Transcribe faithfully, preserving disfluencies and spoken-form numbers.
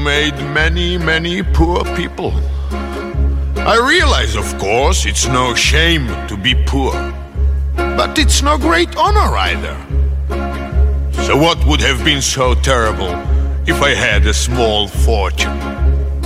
made many, many poor people. I realize, of course, it's no shame to be poor, but it's no great honor either. So what would have been so terrible if I had a small fortune?